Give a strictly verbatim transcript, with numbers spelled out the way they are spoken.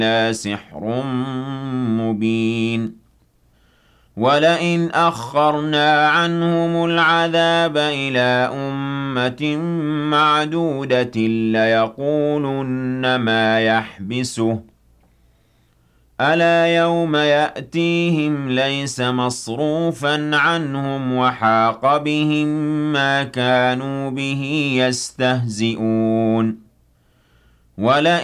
سِحْرٌ مُّبِينٌ وَلَئِنْ أَخَّرْنَا عَنْهُمُ الْعَذَابَ إِلَىٰ أُمَّةٍ مَّعْدُودَةٍ لَّيَقُولُنَّ مَا يَحْبِسُهُ ۗ أَلَا يَوْمَ يَأْتِيهِمْ لَيْسَ مَصْرُوفًا عَنْهُمْ وَحَاقَ بِهِم مَّا كَانُوا بِهِ يَسْتَهْزِئُونَ